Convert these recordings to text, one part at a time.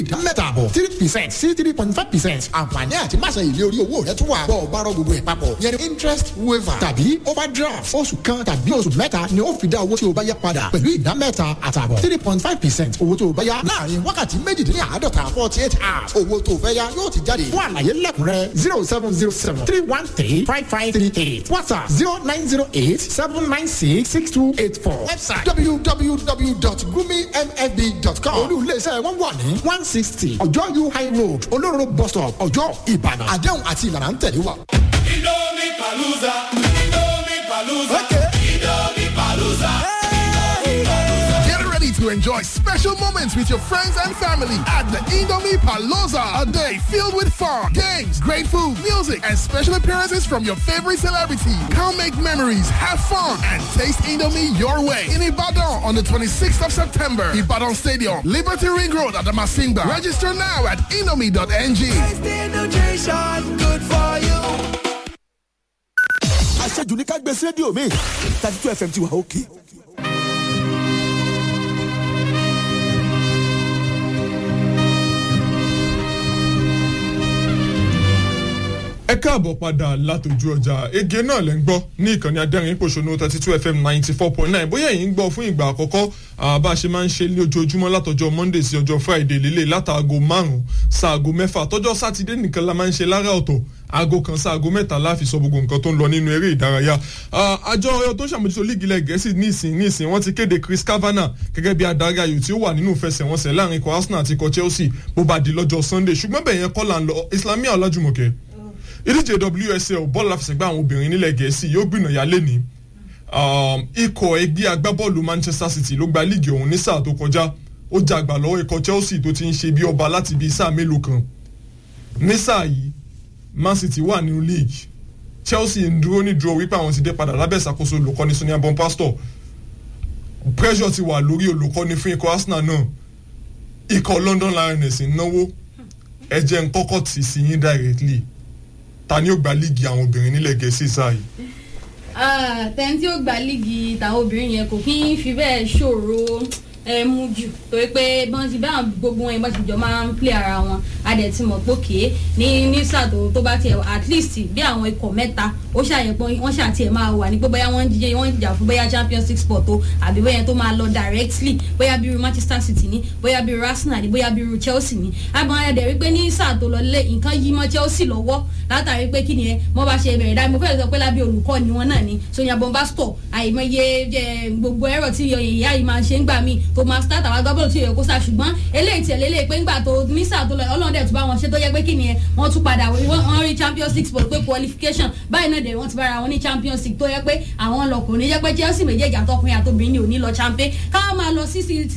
ìdámẹ́tàbọ̀ 3% sí 3.5%. àǹfààní àti máṣe ìlé orí owó rẹ tún wà bọ́ ọ bá rọ gbogbo ẹ̀ papọ̀. yẹn ni interest waiver tàbí overdraft oṣù kan tàbí oṣù mẹ́ta ni ó fi dá owó tí o bá yá padà pẹ̀lú ìdámẹ́ta àtàbọ̀ 3.5% owó tó o bá yá láàrin wákàtí méjìdínláàádọ́ta 48 hours. owó tó o fẹ́ yá yóò ti jáde fún àlàyé lẹ́kùnrẹ́ 0707-313-5538 WhatsApp 0908-796-6284 website www.gumimfb.com. olú iléeṣẹ́ wọn wà ní 160 ọjọ́ u high road olóró bus stop ọjọ́ ìbàdàn. àdéhùn àti ìlànà ń tẹ̀lé wa. Indomie Palooza, Indomie Palooza, Indomie Palooza. Get ready to enjoy special moments with your friends and family at the Indomie Palooza. A day filled with fun, games, great food, music, and special appearances from your favorite celebrity. Come make memories, have fun, and taste Indomie your way. In Ibadan on the 26th of September, Ibadan Stadium, Liberty Ring Road at the Masimba. Register now at indomie.ng. Good for you. aṣẹ́jú ní ká gbé sí rédíò mi 32 FM ti wà òkè. ẹ káàbọ̀ padà látòjú ọjà ege náà lẹ́ ń gbọ́ ní ìkànnì adẹ́rìn pòṣónú 32 FM 94.9 bóyá èyí ń gbọ́ fún ìgbà àkọ́kọ́ bá a ṣe máa ń ṣe ní ojoojúmọ́ látọjọ́ Monday sí ọjọ́ Friday lélẹ̀ látàgò 5 sáàgò 6 tọ́jọ́ sátidé nìkan la máa ń ṣe lára ọ̀tọ̀ aago kan sáàgò 3 láfi sọ gbogbo nǹkan tó ń lọ nínú eré ìdárayá. àjọ ọyọ tó ń ṣàmójútó líìgì ilẹ̀ Gẹ̀ẹ́sì nísìn wọ́n ti kéde Chris Kavanagh gẹ́gẹ́ bí adarí ayò tí ó wà nínú ìfẹsẹ̀wọnsẹ̀ láàrin ikọ̀ Arsenal àti ikọ̀ Chelsea bó bá di lọ́jọ́ Sunday ṣùgbọ́n bẹ̀yẹn kọ́ là ń lọ Islamiyah Ọlájùmọ̀kẹ́ ìdíje WSL bọ́ọ̀lù àfẹsẹ̀gbá àwọn obìnrin nílẹ̀ Gẹ̀ẹ́sì yóò gbìnàyà lẹ́ni ikọ̀ ẹgbẹ́ agbábọ́ọ̀lù Manchester City ló gba líìgì ọ̀hún ní sáà tó kọjá ó jàgbà lọ́wọ́ ikọ̀ Chelsea tó ti ń ṣe bí ọba láti bí sáà mélòó kan ní sáà yìí Man City wà nínú league Chelsea ń dúró ní dúró wípé àwọn ti dé padà lábẹ́ ìṣàkóso olùkọ́ni Sonia Bonpastor pressure ti wà lórí olùkọ́ni fún ikọ̀ Arsenal náà ikọ̀ London Lioness ń náwó ẹ jẹ́ ń kọ́kọ́ tì sí yín directly ta ni ó gba líìgì àwọn obìnrin nílẹ̀ Gẹ̀ẹ́sì sáà yìí. tẹ́ni tí ó gba líìgì táwọn obìnrin yẹn kò kí ń fi bẹ́ẹ̀ ṣòro mú jù torí pé bọ́n ti bá gbogbo wọn ìbọn ti jọ máa ń play ara wọn adẹ̀ ti mọ̀ pókè ní sáà tó bá tiẹ̀ at least bí àwọn ikọ̀ mẹ́ta ó ṣàyẹ̀pọ̀ wọ́n ṣàtiẹ̀ máa wà ní pé bóyá wọ́n jà fún bóyá Champions League sport o àbí bóyá tó máa lọ directly bóyá bí irú Manchester City ní bóyá bí irú Arsenal ní bóyá bí irú Chelsea ní àbọ̀n ẹ̀dẹ̀ rí pé ní sáà tó lọ lé nǹkan yí mọ́ Chelsea lọ́wọ́ látàrí pé kí ni ẹ mọ́ bá ṣe bẹ̀rẹ̀ dá mo fẹ́ sọ pé lábẹ́ olùkọ́ ni wọ́n náà ni Sonia Bonpastor àìmọye gbogbo ẹ̀rọ tí ìyá yìí máa ṣe ń gbà mí tó máa start àwọn agbábọ́ọ̀lù tí yẹ kó sá ṣùgbọ́n eléyìí tiẹ̀ lélẹ̀ pé ńgbà tó ní sáà tó lọ ọlọ́dẹ̀ tó bá wọn ṣe tó yẹ pé kí ni ẹ wọ́n tún padà wọ́n rí Champions League sport pé qualification báyìí náà dẹ̀ wọ́n ti bára wọn ní Champions League tó yẹ pé àwọn lọkùnrin jẹ́ pé Chelsea méjèèjì àtọkùnrin àtobìnrin ni ò ní lọ champion káwọn máa lọ sí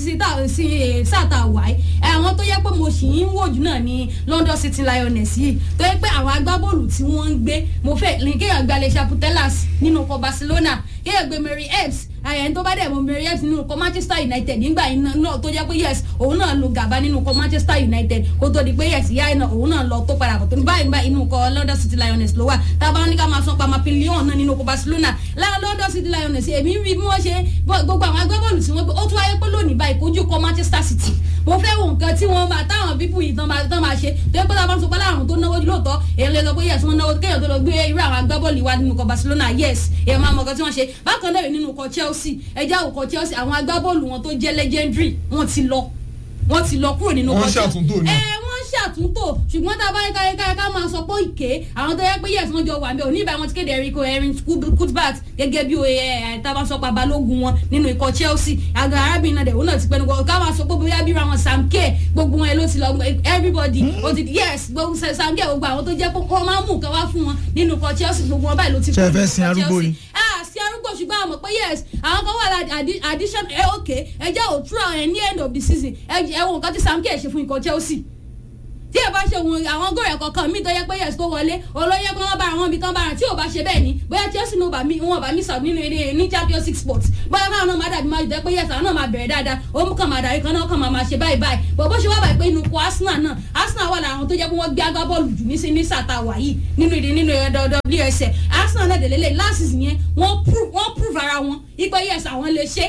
sáà tá a wà ẹ́ àwọn tó yẹ pé mo sì ń wòjú náà ní London City Lioness yìí tó yẹ pé àwọn agbábọ́ọ̀lù tí wọ́n ń gbé mo fẹ́ kéèyàn gba Alexia Putellas nínú ọkọ̀ Barcelona kéèyàn gbé Mary Ebbs àyẹ̀ tó bá dẹ̀ mọ Mary Ebbs nínú ọkọ̀ Manchester United nígbà náà tó jẹ́ pé yes òun náà lo gàba nínú ọkọ̀ Manchester United kó tó di pé yes ìyá iná òun náà lọ tó padà bọ̀ tó ní báyìí inú ọkọ̀ London City Lioness ló wà tábà ní ká máa san pamọ́ pílíọ̀nù náà nínú ọkọ̀ Barcelona lára London City Lioness èmi ń rí bí wọ́n ṣe gbogbo àwọn agbábọ́ọ̀lù tí wọ́n gbé ó tún wáyé pé lónìí báyìí kojú kọ Manchester City mo fẹ́ wo nǹkan tí wọ́n máa táwọn bíbù yìí tán máa ṣe tó yẹ pé táwọn sọ pé láàrùn tó náwó lóòótọ́ èèyàn lè lọ pé yes wọ́n náwó kéèyàn tó lọ gbé irú àwọn agbábọ́ọ̀lù wa nínú ọkọ̀ Barcelona yes èèyàn máa mọ nǹkan tí wọ́n ṣe bákan náà nínú ọkọ̀ Chelsea ẹja ọkọ̀ Chelsea àwọn agbábọ́ọ̀lù wọn tó jẹ́ legendary wọ́n ti lọ kúrò nínú ọkọ̀ Chelsea wọ́n ṣàtúntò ṣùgbọ́n tá a bá yẹ ká máa sọ pé ìké àwọn tó yẹ pé yes wọ́n jọ wà ń bẹ̀ òní ìbá wọn ti kéde Erin Cuthbert gẹ́gẹ́ bí tá a bá sọ pa balógun wọn nínú ikọ̀ Chelsea àgbà arábìnrin náà dẹ̀ òun náà ti pẹ́nu ká máa sọ pé bóyá bí ra wọn Sam Kerr gbogbo wọn ló ti lọ everybody ó ti yes gbogbo Sam Kerr gbogbo àwọn tó jẹ́ pé wọ́n máa ń mú nǹkan wá fún wọn nínú ikọ̀ Chelsea gbogbo wọn báyìí ló ti pẹ́nu ikọ̀ Chelsea sí arúgbó ṣùgbọ́n àmọ̀ pé yes àwọn kan wà addition okay ẹ jẹ́ òtúrọ̀ ní end of the season ẹ wo nǹkan tí Sam Kerr ṣe fún ikọ̀ Chelsea tí ẹ bá ṣe wọn àwọn gòrè kọ̀ọ̀kan mi tó yẹ pé yes tó wọlé olóyè pé wọ́n bá àwọn ibi tán bá rà tí ò bá ṣe bẹ́ẹ̀ ni bóyá Chelsea wọn bá mi sọ nínú eré ní Champions League sports bóyá káwọn náà má dàbí má jẹ́ pé yes àwọn náà máa bẹ̀rẹ̀ dáadáa ó mú kàn máa dàrí kan náà kàn máa ṣe báyìí bó ṣe wá báyìí pé inú kọ Arsenal wà lára àwọn tó jẹ́ pé wọ́n gbé agbábọ́ọ̀lù jù ní sàtà wà yìí nínú WSL Arsenal náà délélẹ̀ last season yẹn wọ́n prove ara wọn ipe yes àwọn lè ṣe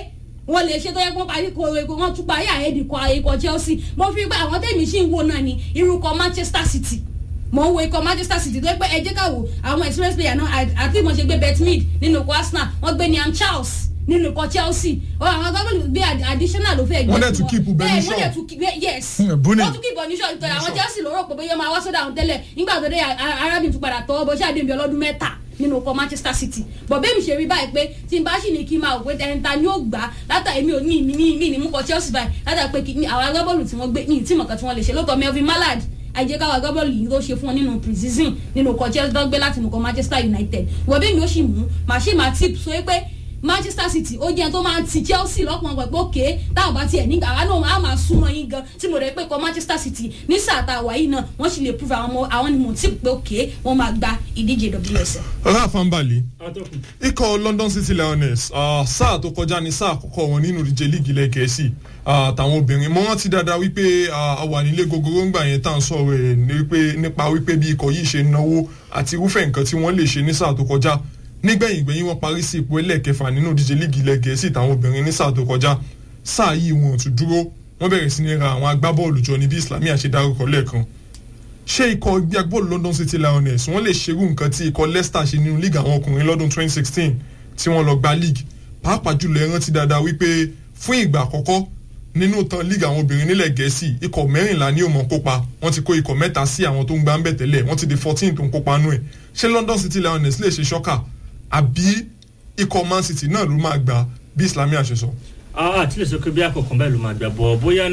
wọ́n lè ṣe tó yẹ kó parí wọ́n tún parí àhẹ́dì ikọ̀ Chelsea mo fi pé àwọn tèmi sì ń wo náà ni irúkọ Manchester City mo ń wo ikọ̀ Manchester City tó yẹ pé ẹ jẹ́ ká wo àwọn experience player náà àti mo ṣe gbé Betmid nínú ikọ̀ Arsenal wọ́n gbé Niam Charles nínú ikọ̀ Chelsea àwọn gómìnà bí additional ló fẹ́ gbé wọ́n dẹ̀ tún keep Benicio wọ́n dẹ̀ tún keep yes wọ́n tún keep Benicio nítorí àwọn Chelsea ló rò pé bóyá máa wá sọ́dọ̀ àwọn tẹ́lẹ̀ nígbà tó dé arábìnrin tún padà tọwọ́ bọ́ sí àdéhùn bíi ọlọ́dún mẹ́ta nínú ọkọ̀ Manchester City bọ̀ bẹ́ẹ̀ mi ṣe rí báyìí pé tí n bá ṣì ní kí n máa wò pé ẹ̀ńtà ni ó gbà látà èmi ò ní ní mú kọ Chelsea báyìí látà pé àwọn agbábọ́ọ̀lù tí wọ́n gbé ní ìtìmọ̀kan tí wọ́n lè ṣe lóòótọ́ Melvin Mallard àìjẹ́káwá agbábọ́ọ̀lù yìí ló ṣe fún wọn nínú pre-season nínú ọkọ̀ Chelsea tó gbé láti nùkọ̀ Manchester United bọ̀ bẹ́ẹ̀ mi ó sì mú màá ṣe máa tip so pé Manchester City ó jẹ́ tó máa ti Chelsea lọ́kùnrin pẹ̀pẹ́ òkè táwọn bá tiẹ̀ nígbà àwa náà á máa súnmọ́ yín gan tí mo rẹ̀ pé kọ́ Manchester City ní sáà tá a wà yìí náà wọ́n sì lè prove àwọn ni mo ti pé òkè wọ́n máa gba ìdíje WSL. Rafa Mbali ikọ̀ London City Lioness sáà tó kọjá ní sáà àkọ́kọ́ wọn nínú ìdíje líìgì ilẹ̀ Gẹ̀ẹ́sì àtàwọn obìnrin mọ́ rántí dáadáa wípé a wà nílé gogoro ńgbà yẹn tá à ń sọ̀rọ̀ ẹ̀ nípa wípé bí ikọ̀ yìí ṣe náwó àti irúfẹ́ nǹkan tí wọ́n lè ṣe ní sáà tó kọjá nígbẹ̀yìn wọ́n parí sí ipò ẹlẹ́ẹ̀kẹfà nínú ìdíje líìgì ilẹ̀ Gẹ̀ẹ́sì táwọn obìnrin ní sáà tó kọjá sáà yìí wọn ò tún dúró wọ́n bẹ̀rẹ̀ sí ní ra àwọn agbábọ́ọ̀lù jọ ní bí Islamiyah ṣe dárúkọ lẹ́ẹ̀kan ṣé ikọ̀ ẹgbẹ́ agbábọ́ọ̀lù London City Lioness wọ́n lè ṣerú nǹkan tí ikọ̀ Leicester ṣe nínú líìgì àwọn ọkùnrin lọ́dún 2016 tí wọ́n lọ gba líìgì pàápàá jùlọ ẹ rántí dáadáa wípé fún ìgbà àkọ́kọ́ nínú tán líìgì àwọn obìnrin nílẹ̀ Gẹ̀ẹ́sì ikọ̀ 14 ní ó máa kópa wọ́n ti kó ikọ̀ 3 sí àwọn tó ń gbá ń bẹ̀ tẹ́lẹ̀ wọ́n ti di 14 tó ń kópa nú ẹ̀ ṣé London City Lioness lè ṣe ṣọ́kà àbí ikọ̀ Man City náà ló máa gbà bí Islamiyah ṣe sọ. àti lè sọ pé bí àkọ́kọ́ bẹ́ẹ̀ ló máa gbà bọ̀ bóyá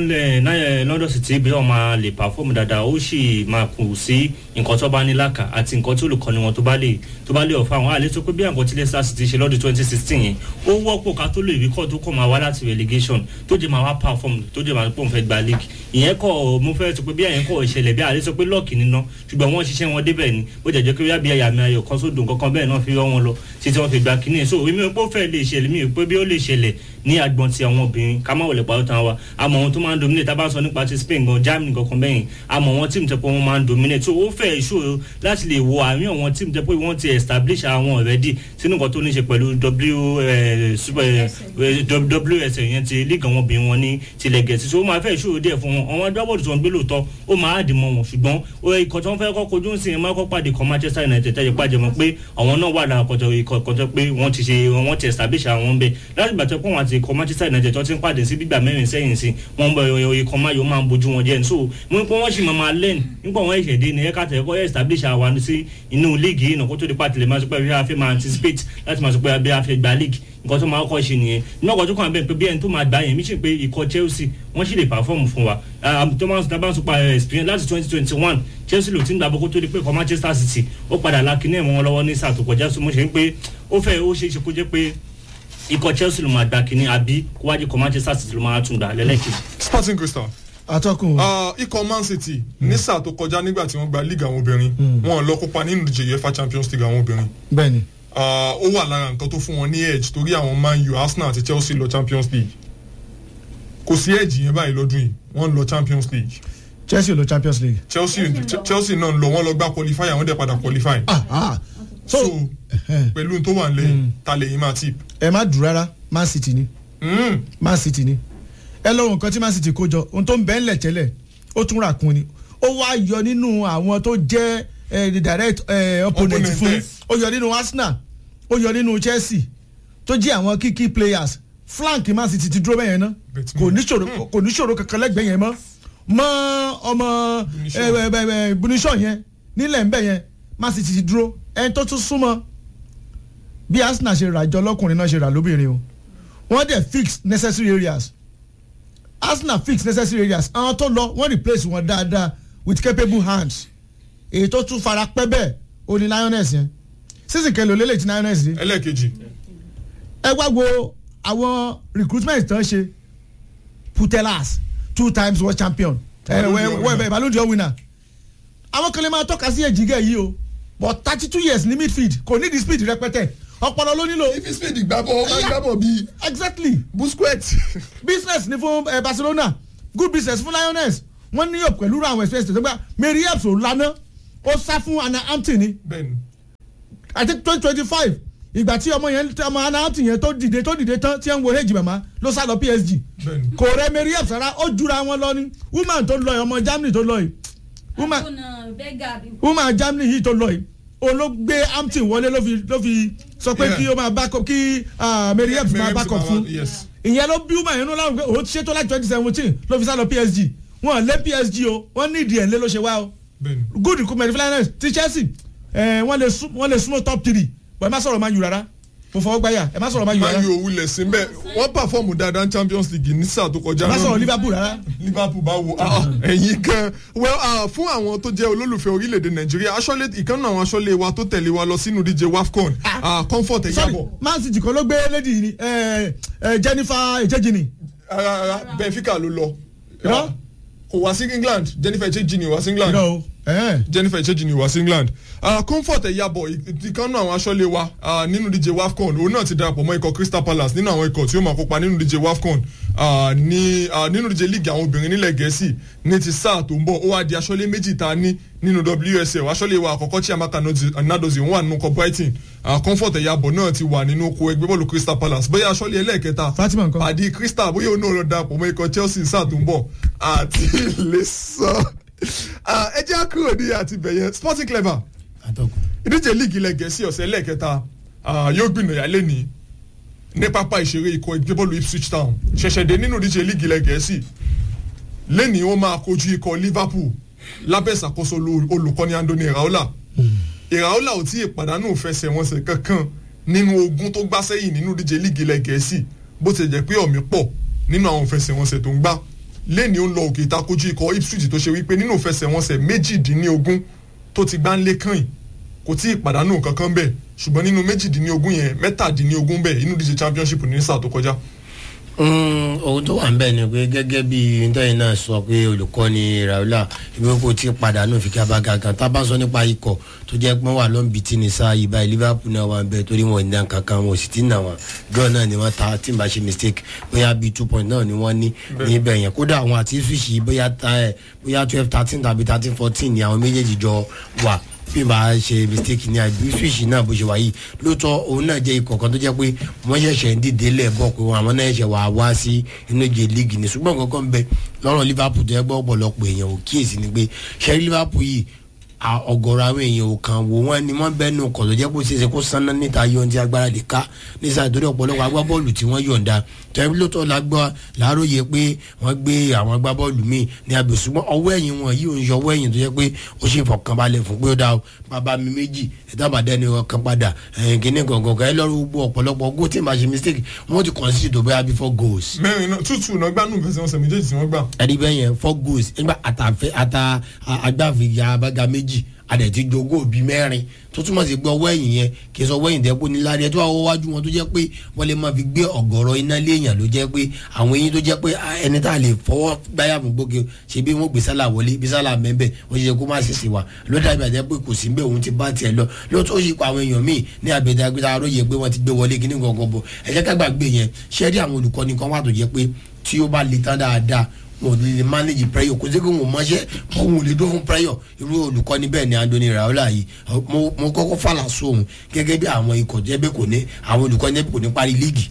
London City bí wọ́n máa lè pàfọ́ọ̀mù dáadáa ó sì máa kù sí nǹkan tó bá ní lákà àti nǹkan tí olùkọ́ni wọn tó bá lè ọ̀fà àwọn àlẹ́ sọ pé bí àǹkọ́ tí Leicester City ṣe lọ́dún 2016 yẹn ó wọ́pọ̀ ká tó lè rí kọ́ tó kọ́ máa wá láti relegation tó jẹ́ máa wá pàfọ́ọ̀mù tó jẹ́ máa pọ̀ fẹ́ gba league ìyẹn kọ́ mo fẹ́ sọ pé bí àyẹn kọ́ ìṣẹ̀lẹ̀ bí àlẹ́ sọ pé lọ́ọ̀kì níná ṣùgbọ́n wọ́n ṣiṣẹ́ wọn débẹ̀ ni ó jẹ́ pé bí àyàmì ayọ̀ kan sódò kankan bẹ́ẹ̀ náà fi rọ́ wọn lọ títí wọ́n fi gba kínní so èmi ò pé ó fẹ́ lè ṣẹlẹ̀ mi ò pé bí ó lè ṣẹlẹ̀ ní agbọn ti àwọn obìnrin ká má wọlé pàrọ̀ tán wa àmọ́ wọn tó máa ń dominate tá a bá sọ nípa ti Spain gan Germany kankan bẹ́yìn àmọ́ wọn tíìmù tẹ́ pé wọ́n máa ń dominate so ó fẹ́ ìṣòro láti lè wo àárín àwọn tíìmù tẹ́ pé wọ́n ti establish àwọn already sínú nǹkan tó ní ṣe pẹ̀lú WSL yẹn ti league àwọn obìnrin wọn ní tilẹ̀ Gẹ̀ẹ́sì so ó máa fẹ́ ìṣòro díẹ̀ fún wọn àwọn agbábọ́ọ̀lù tó ń gbé lóòótọ́ ó máa dì mọ́ wọn ṣùgbọ́n ikọ̀ tó ń fẹ́ kọ́ kojú sí ẹ̀ máa kọ́ pàdé kan Manchester United tẹ́jọ́ pàjẹ́ mọ́ pé àwọn náà wà lára kọjọ pé wọ́n ti establish àwọn bẹ́ẹ̀ láti gbà tó pọ̀ wọn àti ikọ̀ Manchester United tó ti ń pàdé sí gbígbà mẹ́rin sẹ́yìn sí wọ́n bọ̀ ikọ̀ máyò máa ń bójú wọn jẹ́ so wọ́n pé wọ́n sì máa learn nípa wọn ìṣẹ̀dé ní ẹ̀ka tẹ̀kọ́ establish àwọn sí inú league yìí náà kó tó di pàtìlẹ̀ máa sọ pé bí a fẹ́ máa anticipate láti máa sọ pé bí a fẹ́ gba league nǹkan tó máa kọ́ ṣe nìyẹn ní ọkọ̀ tó kàn bẹ́ẹ̀ pé bí ẹni tó máa gbà yẹn mí ṣe pé ikọ̀ Chelsea wọ́n sì lè perform fún wa tó máa ń sọ pa experience láti 2021 Chelsea ló ti ń gbà bó kó tó di pé ikọ̀ Manchester City ó padà lákínní ẹ̀ mọ́ wọn lọ́wọ́ ní sáà tó kọjá so mo ṣe ń pé ó ṣe é ṣe kó jẹ́ pé ikọ̀ Chelsea ló máa gbà kínní àbí kó wájú ikọ̀ Manchester City ló máa tún gbà lẹ́lẹ́kejì. Sporting Crystal atọ́kùn. ikọ̀ Man City ní sáà tó kọjá nígbà tí wọ́n gba league àwọn obìnrin wọn lọ kópa nínú ìdíje UEFA Champions League àwọn obìnrin. bẹ́ẹ̀ni. ó wà lára nǹkan tó fún wọn ní edge torí àwọn Man U Arsenal àti Chelsea lọ Champions League kò sí edge yẹn báyìí lọ́dún yìí wọ́n lọ Champions League. Chelsea lọ Champions League. Chelsea náà lọ wọ́n lọ gbá qualifier wọ́n dẹ̀ padà qualify. so pẹ̀lú tó wà nílẹ̀ ta lè yín máa tip. ẹ má dùn rárá Man City ni. Man City ni ẹ lọ́wọ́ nǹkan tí Man City kó jọ ohun tó ń bẹ́ẹ̀ lẹ̀ tẹ́lẹ̀ ó tún rà kún ni ó wá yọ nínú àwọn tó jẹ́ direct opponent fún ó yọ nínú Arsenal ó yọ nínú Chelsea tó jẹ́ àwọn key players flank Man City ti dúró bẹ́ẹ̀ yẹn ná kò ní ṣòro kankan lẹ́gbẹ̀ẹ́ yẹn mọ́ ọmọ Bunisho yẹn nílẹ̀ ńbẹ̀ yẹn Man City ti dúró ẹni tó tún súnmọ́ bí Arsenal ṣe rà jọ lọ́kùnrin náà ṣe rà lóbìnrin o wọ́n dẹ̀ fix necessary areas Arsenal fix necessary areas àwọn tó lọ wọ́n replace wọn dáadáa with capable hands èyí tó tún fara pẹ́ bẹ́ẹ̀ o ní Lioness yẹn sísìn kẹlẹ́ olólè tí Lioness dé. ẹlẹ́ẹ̀kejì. ẹ wá wo àwọn recruitment tó ń ṣe Putellas 2 times world champion Ballon d'Or winner àwọn kan lè máa tọ́ka sí èjìgẹ́ yìí o but 32 years ní midfield kò ní di speed rẹpẹtẹ ọpọlọ ló nílò. ifi speed gbàbọ̀ bíi. exactly. Busquets. business ni fún Barcelona good business fún Lioness wọ́n ní yóò pẹ̀lú àwọn express tó gbà Mary Eps ò lana ó sá fún Anna Hampton ni. bẹ́ẹ̀ni. I think 2025 ìgbà tí ọmọ yẹn ọmọ anáàtì yẹn tó dìde tán tí ń wo hejì màmá ló sá lọ PSG kò rẹ mary f sara ó jura wọn lọ ní woman tó lọ yìí ọmọ Germany tó lọ yìí woman Germany yìí tó lọ yìí olóògbé Hampton wọlé ló fi sọ pé kí ó máa back up kí mary f máa back up fún ìyẹn ló bí woman yẹn nú láwọn pé òun ti ṣètò láti 2017 ló fi sá lọ PSG wọn lé PSG o wọn ní ìdí ẹ̀ lé ló ṣe wá o good recruitment finance ti Chelsea wọ́n lè súnmọ́ top 3 bọ̀ ẹ má sọ̀rọ̀ Man U rárá mo fọwọ́ gbáyà ẹ má sọ̀rọ̀ Man U rárá. Man U òwúlẹ̀ sí bẹ́ẹ̀ wọ́n pàfọ́ọ̀mù dáadáa Champions League ní sáà tó kọjá ẹ náà. má sọ̀rọ̀ Liverpool rárá. Liverpool bá wo ẹ̀yìn gan fún àwọn tó jẹ́ olólùfẹ́ orílẹ̀-èdè Nàìjíríà ìkànnì àwọn aṣọ́lé wa tó tẹ̀lé wa lọ sínú díje WAFCON Comfort Ẹ̀yábọ̀. Man City kan ló gbé lady ni Jennifer Ejejini. Benfica ló lọ kò wá sí England Jennifer Ejejini wá sí England Jennifer Ejejini wá sí England Comfort Ẹ̀yábọ̀ ìkànnì àwọn aṣọ́lé wa nínú díje WAFCON òun náà ti darapọ̀ mọ́ ikọ̀ Crystal Palace nínú àwọn ikọ̀ tí ó máa kópa nínú díje WAFCON nínú díje league àwọn obìnrin nílẹ̀ Gẹ̀ẹ́sì ní ti sáà tó ń bọ̀ ó wá di aṣọ́lé méjì ta ní nínú WSL aṣọ́lé wa àkọ́kọ́ Chiamaka Nnadozie wà nínú ikọ̀ Brighton Comfort Ẹ̀yábọ̀ náà ti wà nínú oko ẹgbẹ́ bọ́ọ̀lù Crystal Palace bóyá aṣọ́lé ẹlẹ́ẹ̀kẹta pàdé Crystal bóyá òun náà lọ darapọ̀ mọ́ ikọ̀ Chelsea sáà tó ń bọ̀ àti lè sọ ẹ jẹ́ kúrò ní àti bẹ̀yẹn Sporting Clever ìdíje league ilẹ̀ Gẹ̀ẹ́sì ọ̀sẹ̀ ẹlẹ́ẹ̀kẹta yóò gbìnàyà lẹ́ni ní pápá ìṣeré ikọ̀ ìgbébọ́ọ̀lù Ipswich Town ṣẹ̀ṣẹ̀dé nínú ìdíje league ilẹ̀ Gẹ̀ẹ́sì lẹ́ni wọ́n máa kojú ikọ̀ Liverpool lábẹ́ ìṣàkóso olùkọ́ni Andoni Iraola ò tí ì pàdánù ìfẹsẹ̀wọnsẹ̀ kankan nínú ogun tó gbá sẹ́yìn nínú ìdíje league ilẹ̀ Gẹ̀ẹ́sì bó ti jẹ́ pé ọ̀mí pọ̀ nínú àwọn ìfẹsẹ̀wọnsẹ̀ tó ń gbá lẹ́ni ó ń lọ òkè ìtakójú ikọ̀ Ipswich tó ṣe wípé nínú ìfẹsẹ̀wọnsẹ̀ 18 tó ti gbá ń lé kàn yìí kò tí ì pàdánù kankan bẹ́ẹ̀ ṣùgbọ́n nínú 18 yẹn 17 bẹ́ẹ̀ inú díje championship ní sáà tó kọjá. ohun tó wà ń bẹ̀ ni pé gẹ́gẹ́ bí ntọ́yìn náà sọ pé olùkọ́ni Iraola ibi kò tí ì pàdánù fìkàbàgà kan tá a bá sọ nípa ikọ̀ tó jẹ́ pé wọ́n wà lọ́nbi tí ní sáà yìí báyìí Liverpool náà wà ń bẹ̀ torí wọn ìdá kankan wọn ò sì tí ì nà wọn draw náà ni wọ́n ta tí n bá ṣe mistake bóyá bíi 2 point náà ni wọ́n ní níbẹ̀ yẹn kódà àwọn àti Ipswich bóyá 12-13 tàbí 13-14 ni àwọn méjèèjì jọ wà bí màá ṣe mistake ní àbí Ipswich náà bó ṣe wà yìí lóòótọ́ òun náà jẹ́ ikọ̀ kan tó jẹ́ pé wọ́n ṣẹ̀ṣẹ̀ ń dìde lẹ́ẹ̀bọ̀ pé àwọn náà ṣẹ̀ wá sí inú ìje league ní ṣùgbọ́n kankan bẹ lọ́rọ̀ Liverpool tó yẹ gbọ́ ọ̀pọ̀lọpọ̀ èèyàn ò kíyèsí ni pé ṣẹ́rí Liverpool yìí ọ̀gọ̀rọ̀ àwọn èèyàn ò kàn wò wọ́n ni wọ́n bẹ́ẹ̀ nù kọ̀ tó jẹ́ kó ṣeéṣe kó sanná níta yọ̀ ní agbára lè ká nísà ìtòrí ọ̀pọ̀lọpọ̀ agbábọ́ọ̀lù tí wọ́n yọ̀ǹda tẹ̀wé lóòótọ́ la gbọ́ láàróye pé wọ́n gbé àwọn agbábọ́ọ̀lù míì ní abẹ́ ṣùgbọ́n ọwọ́ ẹ̀yìn wọn yìí ò ń yọ ọwọ́ ẹ̀yìn tó jẹ́ pé ó ṣe ìfọ̀kànbalẹ̀ fún pé ó dá o bàbá mi méjì ìtàbàdẹ́ ni wọ́n kan padà kíní gọ̀gọ̀gọ̀ ẹ lọ́rù gbọ́ ọ̀pọ̀lọpọ̀ gó tí ì máa ṣe mistake wọ́n ti concede tó bóyá bí 4 goals. mẹ́rin náà 2-2 náà gbá nù fẹsẹ̀ wọn sẹ̀ méjèèjì tí wọ́n gbà. ẹ̀rí bẹ́ẹ̀ yẹn 4 goals nígbà agbáfìyà abága méjì adẹ̀tí jogó òbí mẹ́rin tó túmọ̀ sí pé ọwọ́ ẹ̀yìn yẹn kì í sọ ọwọ́ ẹ̀yìn dẹ́kun níláàrí ẹ̀ tó wà wájú wọn tó jẹ́ pé wọ́n lè máa fi gbé ọ̀gọ̀rọ̀ iná léèyàn ló jẹ́ pé àwọn eyín tó jẹ́ pé ẹni tá a lè fọwọ́ gbáyà fún gbóge ṣe bí wọ́n gbé sálà wọlé bí sálà mẹ́bẹ̀ wọ́n ṣe kó má ṣe sí wa ló dàbí àjẹ́ pé kò sí bẹ́ẹ̀ òun ti bá tiẹ̀ lọ lóòótọ́ ó sì pa àwọn èèyàn míì ní àbẹ̀dàgbẹ̀dà aróye pé wọ́n ti gbé wọlé kíní gangan bọ̀ ẹ jẹ́ ká gbàgbé yẹn ṣẹ́ẹ́rì àwọn olùkọ́ni kan wà tó jẹ́ pé tí ó bá le tán dáadáa wọn ò lè manage prayer kò sí pé wọn ò mọṣẹ́ wọn ò lè dó fún prayer irú olùkọ́ni bẹ́ẹ̀ ni Andoni Iraola yìí mo kọ́kọ́ fàlà sóhun gẹ́gẹ́ bí àwọn ikọ̀ jẹ́ bẹ́ẹ̀ kò ní àwọn olùkọ́ni jẹ́ bẹ́ẹ̀ kò ní parí líìgì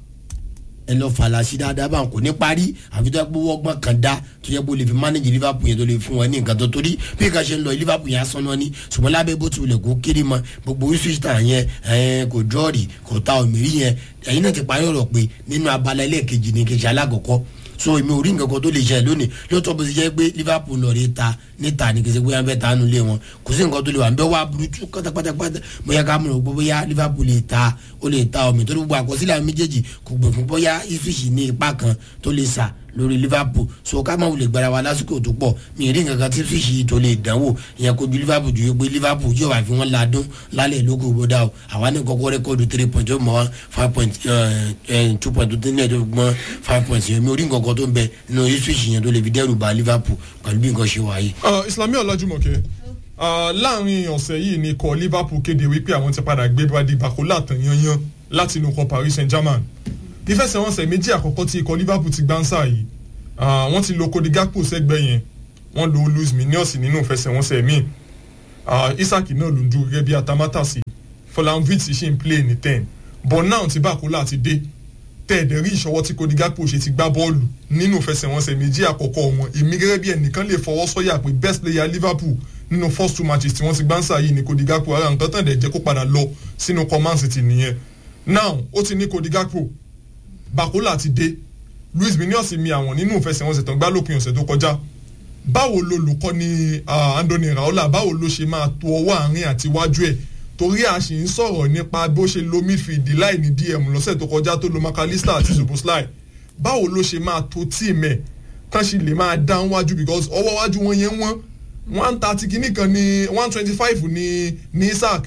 ẹ lọ fàlà sí dáadáa báwọn kò ní parí àfi tó yẹ pé wọ́gbọ́n kan dá tó yẹ pé ó lè fi manage Liverpool yẹn tó lè fún wọn ní nǹkan tó torí bí nǹkan ṣe ń lọ Liverpool yẹn asán náà ní ṣùgbọ́n lábẹ́ bó ti wulẹ̀ kó kéré mọ́ gbogbo Ipswich Town yẹn kò jọ́ọ̀rì kò ta òmìnirí yẹn ẹ̀yin náà ti parí ọ̀rọ̀ pé nínú abala ẹlẹ́ẹ̀kejì ní kejì alákọ̀ọ́kọ́ so èmi ò rí nǹkan kan tó lè ṣe lónìí lóòótọ́ bó ti jẹ́ pé Liverpool lọ rí ta níta ní kí n ṣe bóyá ń fẹ́ ta nù lé wọn kò sí nǹkan tó lè wà ń bẹ́ wá burúkú pátápátá bóyá ká mọ̀ pé bóyá Liverpool lè ta ó lè ta omi torí gbogbo àkọsílẹ̀ àwọn méjèèjì kò gbè fún bóyá Ipswich ní ipa kan tó lè sà lórí Liverpool so ká máa wulẹ̀ gbára wa lásìkò tó pọ̀ mi ì rí nǹkan kan tí Ipswich tó lè dánwò ìyẹn kojú Liverpool ju pé Liverpool yóò wá fi wọ́n ladún lálẹ́ lóko gbódà o àwa ní kọ́kọ́ rẹ́kọ́ọ̀dù 3 point ó mọ̀ 5 point 2 point tó tẹ́lẹ̀ tó gbọ́n 5 points yẹn mi ò rí nǹkan kan tó ń bẹ nínú Ipswich yẹn tó lè fi dẹ́rù bà Liverpool pẹ̀lú bí nǹkan ṣe wáyé. Islami Ọlájúmọ̀kẹ́ láàrin ọ̀sẹ̀ yìí ni ikọ̀ Liverpool kéde wípé àwọn ti padà gbé Brady Bakola tàn yanyan láti inú ikọ̀ Paris Saint-Germain ìfẹsẹ̀wọnsẹ̀ méjì àkọ́kọ́ tí ikọ̀ Liverpool ti gbá ń sáà yìí wọ́n ti lo Cody Gakpo sẹ́gbẹ́ yẹn wọ́n lo Luis Minios nínú ìfẹsẹ̀wọnsẹ̀ míì Isaac náà ló ń dúró gẹ́gẹ́ bí atamátàsí Fọláńvìt ṣì ń play ní 10 but now tí Bàkólà ti dé tẹ̀ẹ̀dẹ̀ rí ìṣọwọ́ tí Cody Gakpo ṣe ti gbá bọ́ọ̀lù nínú ìfẹsẹ̀wọnsẹ̀ méjì àkọ́kọ́ wọn èmi gẹ́gẹ́ bí ẹnìkan lè fọwọ́ sọ́yà pé best player Liverpool nínú first 2 matches tí wọ́n ti gbá ń sà yìí ni Cody Gakpo ara nǹkan tán dẹ̀ jẹ́ kó padà lọ sínú Man City nìyẹn now ó ti ní Cody Gakpo Bàkólà ti dé Luis Munoz mi àwọn nínú ìfẹsẹ̀wọnsẹ̀ tán gbá lópin ọ̀sẹ̀ tó kọjá báwo lolùkọ́ ni Andoni Raola báwo ló ṣe máa to ọwọ́ àárín àti iwájú ẹ̀ torí a sì ń sọ̀rọ̀ nípa bó ṣe lo midfield láì ní DM lọ́sẹ̀ tó kọjá tó lo McAllister àti Szoboszlai báwo ló ṣe máa to tíìmù ẹ̀ kán sì lè máa dá wájú because ọwọ́ wájú wọn yẹn wọ́n 130 kìíní kan ní 125 ní Isaac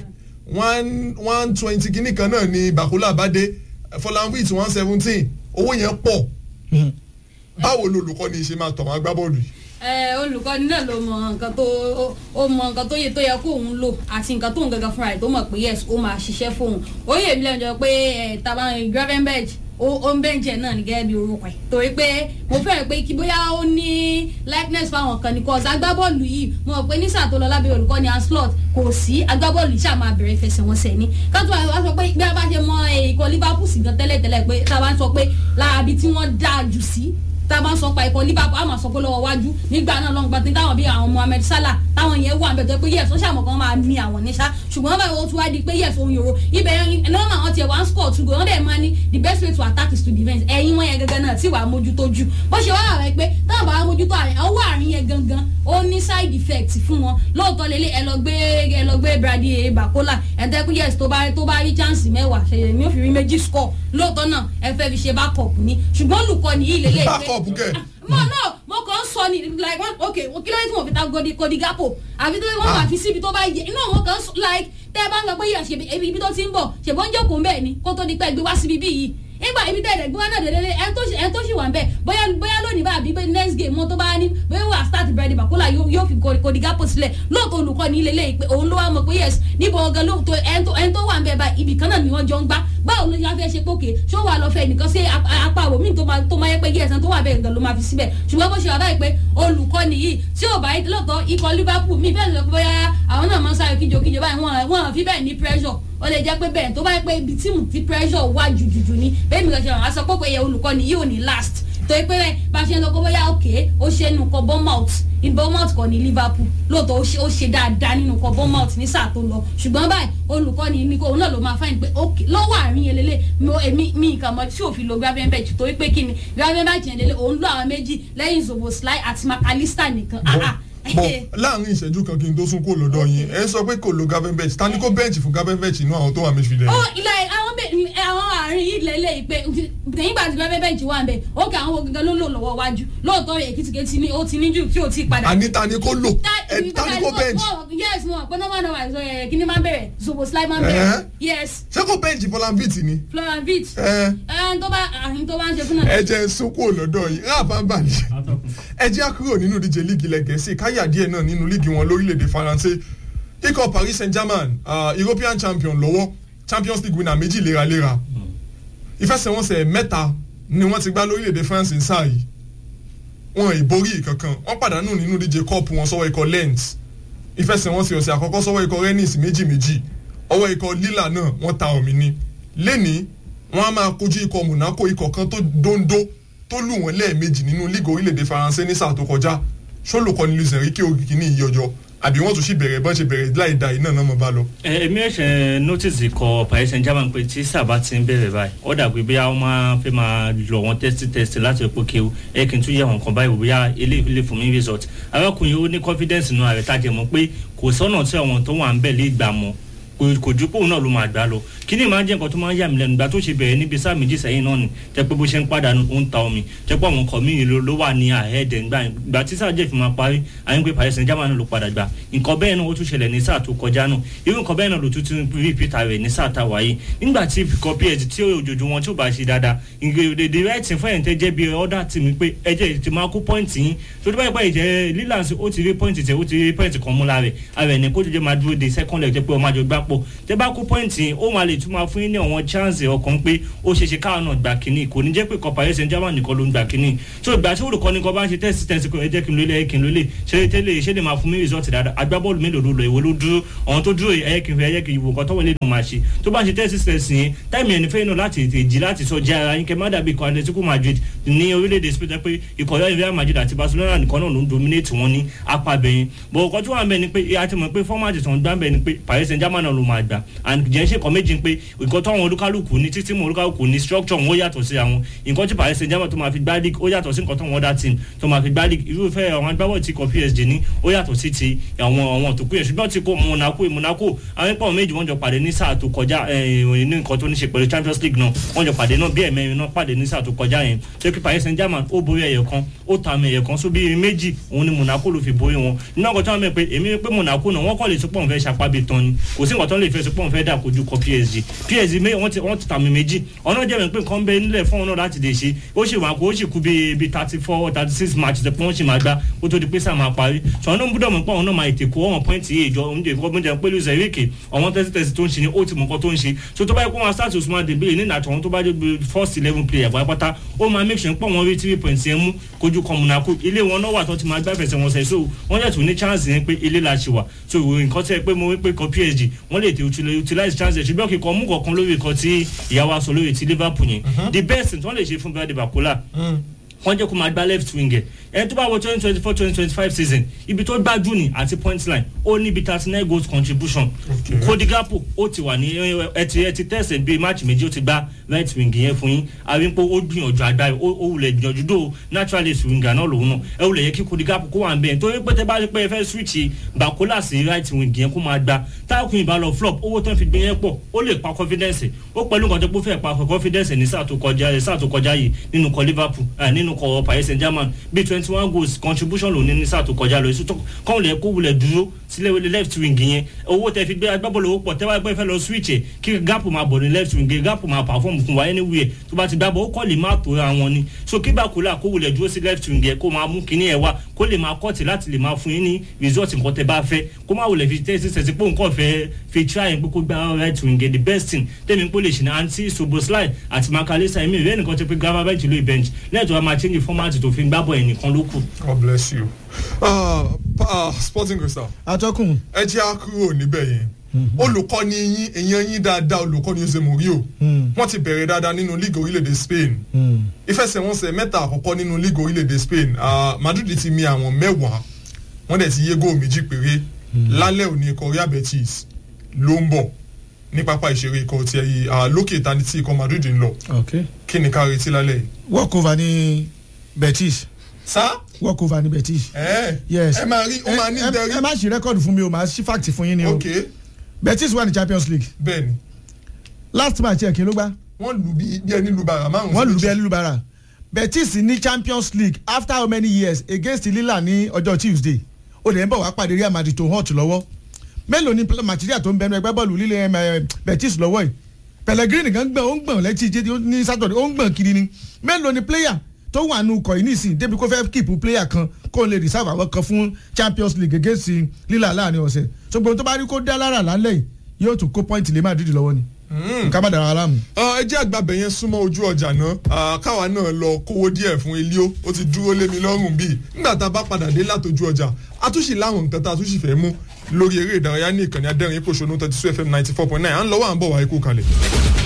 120 kìíní kan náà ní Bàkólà bá dé Fọláńvìt 117 owó yẹn pọ̀ báwo lolùkọ́ ni ṣe máa tọ̀ wọ́n agbábọ́ọ̀lù yìí. Olùkọ́ni náà ló mọ nǹkan tó yẹ kó òun lò àti nǹkan tó ń gangan fúnra rẹ̀ tó mọ̀ pé yes ó máa ṣiṣẹ́ fóun ó yẹ mi lẹ́nu jọ pé taba Gravenberch ó ń bẹ́ǹjẹ̀ náà ní gẹ́gẹ́ bí orúkọ ẹ̀ torí pé mo fẹ́ràn pé kí bóyá ó ní likeness fáwọn kan ní cause agbábọ́ọ̀lù yìí mo mọ̀ pé ní sáà tó lọ lábẹ́ olùkọ́ni Anslot kò sí agbábọ́ọ̀lù yìí ṣáà máa bẹ̀rẹ̀ ìfẹsẹ̀wọnsẹ̀ ní kátó wá sọ pé bí a bá ṣe mọ ikọ̀ Liverpool sí gan tẹ́lẹ̀tẹ́lẹ̀ pé tá a bá ń sọ pé láàbí tí wọ́n dáa jù sí tá a bá ń sọ pa ikọ̀ Liverpool a máa sọ pé lọ́wọ́ wájú nígbà náà lọ́ngbà tí táwọn bíi àwọn Mohamed Salah táwọn yẹn wà bẹ̀tẹ̀ pé yes ó ṣàmọ̀ kan máa ní àwọn níṣà ṣùgbọ́n báyìí ó tún wá di pé yes òun yòrò ibẹ̀ yẹn náà àwọn tiẹ̀ wá ń score two goal wọ́n dẹ̀ máa ní the best way to attack is to defend ẹ̀yin wọn yẹn gangan náà tí wàá mójútó jù bó ṣe wá rẹ̀ pé táwọn bá mójútó ọwọ́ àárín yẹn gangan ó ní side effect fún wọn lóòótọ́ lélẹ̀ ẹ lọ gbé Brady Bàkólà ẹ̀ńtẹ́kù yes tó bá rí chance mẹ́wàá ṣẹ̀yẹ̀ ní ó fi rí méjì score lóòótọ́ náà ẹ fẹ́ fi ṣe backup ni ṣùgbọ́n olùkọ́ni yìí lélẹ̀ pé mo kàn ń sọ ni like okay kí ló dé tí mo fi ta Cody Gakpo àbí tó wọ́n máa fi síbi tó bá yẹ iná wọn kàn ń sọ like tẹ́ ẹ bá ń lọ pé yẹ ṣe ibi tó ti ń bọ̀ ṣèbọn jókòó ń bẹ̀ ni kó tó di pẹ́ gbé wá síbi bí yìí nígbà ibi tẹ̀lé gbé wá náà dédé ẹ tó ṣì wà ń bẹ̀ bóyá lónìí bá àbí next game wọn tó bá ní bóyá wà start Brady Bàkólà yóò fi Cody Gakpo sílẹ̀ lóòótọ́ olùkọ́ ní ilé lẹ́yìn pé òun ló wá mọ̀ pé yes níbo ọ̀gá lóòótọ́ ẹni tó wà ń bẹ̀ bá ibì kan náà ni wọ́n jọ ń gbá báwo ló yà fẹ́ ṣe pókè ṣó wà lọ fẹ́ nìkan sí apá àwòmí tó máa yẹ pé yes tó wà bẹ́ẹ̀ gan ló máa fi síbẹ̀ ṣùgbọ́n bó ṣe wà báyìí pé olùkọ́ nìyí tí ò bá yẹ lọ́tọ̀ ikọ̀ Liverpool mi fẹ́ẹ́ lọ bóyá àwọn náà máa ń sáré kíjokíjo báyìí wọ́n fi bẹ́ẹ̀ ní pressure ó lè jẹ́ pé bẹ́ẹ̀ tó bá yẹ pé ibi tíìmù tí pressure wà jùjùjù ni bẹ́ẹ̀ mi kàn ṣe àwọn aṣọ pópó yẹ olùkọ́ nìyí ò ní last torí pé bá a ṣe ń lọ kó bóyá òkè ó ṣe nù kọ Bournemouth kọ ní Liverpool lóòótọ́ ó ṣe dáadáa nínú kọ Bournemouth ní sáà tó lọ ṣùgbọ́n báyìí olùkọ́ni ní kó òun náà ló máa fáyìn pé òkè lọ́wọ́ àárín yẹn lélẹ̀ mi nǹkan mọ́ tí òfin lo Gravenberch torí pé kí ni Gravenberch yẹn lélẹ̀ òun lọ àwọn méjì lẹ́yìn Szoboszlai àti McAllister nìkan bọ̀ láàrin ìṣẹ́jú kan kí n tó sún kó lọ́dọ̀ yín ẹ sọ pé kò lo Gravenberch ta ni kó bẹ́ǹchì fún Gravenberch inú àwọn tó wà midfield. ó ilà àwọn àárín yìí lélẹ̀ pé nígbà tí Gravenberch wà ń bẹ̀ ó kà àwọn gangan ló lò lọ́wọ́ wájú lóòótọ́ rẹ̀ èkìtìkẹ́tì ni ó ti ní jù tí ò tí padà. àní ta ni kó lò ta ni kó bẹ́ǹchì. yes mo pé normal kí ni máa ń bẹ̀rẹ̀ Szoboszlai máa ń bẹ̀rẹ̀ yes. ṣé kò bẹ́ǹchì Fọláńvìt ni. Fọláńvìt tó bá ń ṣe fún náà. ẹ jẹ́ sún kó lọ́dọ̀ yín ráàbá ń bà ní. ẹ jẹ́ kúrò nínú ìdíje líìgì ilẹ̀ Gẹ̀ẹ́sì káyà díẹ̀ náà nínú líìgì wọn lórílẹ̀‐èdè Faransé ikọ̀ Paris Saint-Germain European champion lọ́wọ́ Champions League winner méjì léraléra ìfẹsẹ̀wọnsẹ̀ mẹ́ta ni wọ́n ti gbá lórílẹ̀‐èdè France ń sáà yìí wọn ìborí kankan wọ́n pàdánù nínú ìdíje cup wọn sọ́wọ́ ikọ̀ Lens ìfẹsẹ̀wọnsẹ̀ ọ̀sẹ̀ àkọ́kọ́ sọ́wọ́ ikọ̀ Rennes méjì ọwọ́ ikọ̀ Lille náà wọ́n ta omi ní lẹ́ni wọ́n á máa kojú ikọ̀ Monaco ikọ̀ kan tó dóńdó tó lù wọ́n lẹ́ẹ̀mejì nínú líìgì orílẹ̀‐èdè Faransé ní sáà tó kọjá ṣólùkọ́ni Luis Enrique òkìkí ní ìyọjọ́ àbí wọ́n tún sì bẹ̀rẹ̀ bọ́n ṣe bẹ̀rẹ̀ láì da iná náà mọ̀ bá lọ. èmi ẹ̀ṣẹ̀ notice ikọ̀ Paris Saint-Germain pé tí sábà ti ń bẹ̀rẹ̀ báyìí ó dàbí bóyá wọ́n máa fẹ́ máa lọ wọn test láti epo kéwu kí n tún yẹ wọn kan báyìí bóyá eléyìí lè fún mi result. arákùnrin ó ní confidence nínú ààrẹ tájẹ mọ́ pé kò sọ́nà tí àwọn tó wà ń bẹ̀ lè gbà mọ́ kò ju póun náà ló máa gbà lọ kí ni máa ń jẹ́ nǹkan tó máa ń yà mí lẹ́nu gbà tó ṣe bẹ̀rẹ̀ níbi sáà méjì sẹ́yìn náà ni jẹ́ pé bó ṣe ń pàdánù ó ń ta omi jẹ́ pé àwọn ọkọ̀ míì ló wà ní àhẹ́ẹ̀dẹ̀ gbà tí sáà jẹ́ fi máa parí àyìn pé Paris Saint-Germain ló padà gbà nǹkan bẹ́ẹ̀ náà ó tún ṣẹlẹ̀ ní sáà tó kọjá náà irú nǹkan bẹ́ẹ̀ náà ló tún ti repeat rẹ̀ ní sáà tá wáyé nígbà tí ikọ̀ PSG tí òjòjú wọn tí ò bá ṣe dáadáa the right thing fún ẹ̀ǹtẹ́ jẹ́ bí ọ̀dà tì mí pé ẹjẹ́ ti máa kó pọ́ìntì yín tó bá yẹ pé ìjẹ́ lílànsì ó ti rí pọ́ìntì tẹ̀ ó ti rí pọ́ìntì kan mú lára rẹ̀ ní kó tó jẹ́ máa dúró de second leg jẹ́ pé ọmọ àjọ gbá papọ̀ tẹ́ bá kó pọ́ìntì ó máa lè tún máa fún yín ní àwọn chance ọkàn pé ó ṣeéṣe káwọn náà gbà kínní kò ní jẹ́ pé ikọ̀ Paris Saint-Germain nìkan ló ń gbà kínní so ìgbà tí olùkọ́ni kan bá ń ṣe tẹ́sí kò ẹ jẹ́ kí n lólè ṣé lè máa fún mi result dáadáa agbábọ́ọ̀lù mélòó ló lọ ìwé ló dúró àwọn tó dúró ẹ̀yẹ́ kí n ìwò nǹkan tọ́wọ́ lè dùn máa ṣe tó bá ṣe tẹ́sí yẹn táìmì ẹni fẹ́ẹ́ náà láti èjì láti sọ jẹ́ ara yín kẹ́ má dàbí ikọ̀ Atletico Madrid ní orílẹ̀-èdè Spain pé ikọ̀ Real Madrid àti Barcelona nìkan náà ló ń dominate wọn ní apá bẹ̀yìn bọ̀ ọkọ̀ tó wà ń bẹ̀ ni pé a ti mọ̀ pé fọ́màtì tó ń gbá ń bẹ̀ ni pé Paris Saint-Germain náà ló máa gbà and jẹ́ ṣe kọ́ méjì pé nǹkan tó àwọn olúkálùkù ní títí mọ̀ olúkálùkù ní structure wọn ó yàtọ̀ sí àwọn nǹkan tí Paris Saint-Germain tó máa fi gbá league ó yàtọ̀ sí nǹkan tó wọn dá team tó máa fi gbá league irúfẹ́ àwọn agbábọ̀ tí kọ PSG ní ó yàtọ̀ sí ti àwọn tó kú yẹn ṣùgbọ́n ti kó Monaco àwọn ìpọ̀ méjì wọ́n jọ pàdé ní sáà tó kọjá ní nǹkan tó ní ṣe pẹ̀lú Champions League náà wọ́n jọ pàdé náà bí ẹ̀mẹ́rin náà pàdé ní sáà tó kọjá yẹn tó kí Paris Saint-Germain ó borí ẹ̀yẹ̀ kan ó ta àmì ẹ̀yẹ̀ kan só bí méjì òun ni Monaco ló fi borí wọn nínú ọkọ̀ tó wọ́n mẹ́ pé èmi pé Monaco náà wọ́n kọ́ lè sọpọ̀ nfẹ́ ṣàpábí tán ni kò sí nǹkan tó lè fẹ́ sọpọ̀ nfẹ́ dà kojú kọ PSG wọ́n ti tàmì méjì ọ̀nà jẹ́ pé nǹkan bẹ nílẹ̀ fún ọ̀nà láti lè ṣe ó sì wà kó ó sì kú bí 34-36 match tẹ pé wọ́n sì máa gbá ó tó di pé sáà máa parí ṣùgbọ́n ó gbọ́dọ̀ mọ̀ pé àwọn náà máa ètè kó ọ̀wọ̀n pọ́ìntì yìí ìjọ oúnjẹ ìfowópamọ́ pẹ̀lú zẹ̀ríkì àwọn tẹ́sítẹ́sí tó ń ṣe ni ó ti mọ̀ nǹkan tó ń ṣe so tó bá yẹ kó wọn start Ousmane Dembele ní ìnàtọ̀ tó bá jẹ́ first 11 player pátápátá ó máa make sure pé wọ́n rí 3 points yẹn mú kojú kan Monaco ilé wọn náà wà tó ti máa gbá fẹsẹ̀ wọn sẹ́ so wọ́n jẹ́ tún ní chance yẹn pé ilé la ṣe wà so nǹkan tẹ́ pé mo rí pé kan PSG wọ́n lè tẹ utilize chance yẹn ṣùgbọ́n kíkọ́ mú kọ̀ọ̀kan lórí nǹkan tí ìyàwó aṣọ lórí ti Liverpool yẹn the best tí wọ́n lè ṣe fún Brady Bakola wọ́n jẹ́ kó máa gbá left wing ẹni tó bá wọ 2024-2025 season ibi tó gbájú ni àti point line ó níbi 39 goals contribution Cody Gakpo ó ti wà ní ẹtì tẹ̀sẹ̀ bíi match méjì ó ti gbá right wing yẹn fún yín àríńpọ̀ ó gbìyànjú àgbáyé ó wulẹ̀ gbìyànjú dó naturalist winger náà lòun náà ẹ wulẹ̀ yẹ kí Cody Gakpo kó wà ń bẹ̀ torí pé tẹ́ bá rí pé ẹ fẹ́ switch Bakola sí right wing yẹn kó máa gbá táàkùn ìbálò flop owó tán fi gbé yẹn pọ̀ ó lè pa confidence ó pẹ̀lú nǹkan tó kó fẹ́ pa confidence ní sáà tó kọjá yìí nínú kọ Liverpool nínú kọ Paris Saint-Germain bíi 21 goals contribution ló ní sáà tó kọjá lọ èso tó kọ́ lẹ̀ kó wulẹ̀ dúró sílẹ̀ wọlé left wing yẹn owó tẹ fi gbé agbábọ́ọ̀lù owó pọ̀ tẹ́wọ́ ẹgbẹ́ fẹ́ lọ switch ẹ̀ kí Gakpo máa bọ̀ ní left wing Gakpo máa perform fún wa anywhere tó bá ti gbá bọ̀ ó kọ́ lè má tó ra wọn ni so kí Bakola kó wulẹ̀ dúró sí left wing yẹn kó máa mú kíní ẹ̀ wá kó lè máa kọ́ọ̀tì láti lè máa fún yín ní result nǹkan tẹ bá fẹ́ kó má wulẹ̀ fi tẹ́sí pé nǹkan fẹ́ fi try pé kó gbá right wing the best thing tẹ́mi pé lè ṣe ní anti Soboslai àti Makalisa ẹ̀mí ìrẹ́ nìkan ti pé Gravenberch lóye bench lẹ́yìn tó wá máa change format tó fi gbá bọ̀ ẹnìkan ló kù. God bless you. Sporting Crystal. atọ́kùn. ẹ jẹ́ àkúrò níbẹ̀ yẹn olùkọ́ni yín èèyàn yín dáadáa olùkọ́ni Jose Mourinho wọ́n ti bẹ̀rẹ̀ dáadáa nínú league orílẹ̀-èdè Spain ìfẹsẹ̀wọnsẹ̀ mẹ́ta àkọ́kọ́ nínú league orílẹ̀-èdè Spain Madrid ti mi àwọn 10 wọ́n dẹ̀ ti yé góò 2 péré lálẹ́ òní ikọ̀ Real Betis ló ń bọ̀ ní pápá ìṣeré ikọ̀ tí lókè ìtani tí ikọ̀ Madrid ń lọ kí ni ká retí lálẹ́ yìí. walkover ní Betis. sá walkover ní Betis. yes ẹ máa rí ó máa ní dẹrí. ẹ má ṣí rẹ́kọ̀dù fún mi o máa ṣí fact fún yín ni o. okay. Betis wà ní Champions League. bẹ́ẹ̀ni. last match ẹ̀ kí ló gbá. wọ́n lù bí ẹni lù bàrà márùn-ún. wọ́n lù bí ẹni lù bàrà. Betis ní Champions League after how many years against Lille ní ọjọ́ Tuesday ó lè ń bọ̀ wá pàdé Real Madrid tó hot lọ́wọ́ mélòó ni material tó ń bẹnu ẹgbẹ́ bọ́ọ̀lù Lille Betis lọ́wọ́ yìí Pellegrini kan gbọ̀n ó ń gbọ̀n lẹ́tí ìjẹ́ ní Saturday ó ń gbọ̀n kiri ni mélòó ni player tó wà nù kọ̀ yìí nísìnyí débi kó fẹ́ keep player kan kó lè reserve àwọn kan fún Champions League against Lille láàrin ọ̀sẹ̀ ṣùgbọ́n tó bá rí kó dá lára lálẹ́ yìí yóò tún kó point lé Madrid lọ́wọ́ ni nǹkan bá dára aláàmù. ẹ jẹ́ àgbàbẹ̀ yẹn súnmọ́ ojú ọjà náà káwa náà lọ kówó díẹ̀ fún Elio ó ti dúró lé mi lọ́rùn bíi nígbà tá a bá padà dé látọjú ọjà àtúnṣe láwọn nǹkan tá a túnṣe fẹ́ mú lórí eré ìdárayá ní ìkànnì adẹ́rìn-ín pòṣónú 32 FM 94.9 à ń lọ́wọ́ à ń bọ̀ wá ikú kalẹ̀.